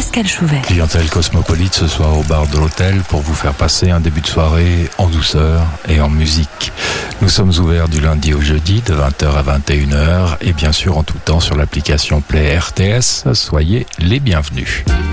Pascal Chouvet. Clientèle cosmopolite ce soir au bar de l'hôtel pour vous faire passer un début de soirée en douceur et en musique. Nous sommes ouverts du lundi au jeudi de 20h à 21h et bien sûr en tout temps sur l'application Play RTS. Soyez les bienvenus.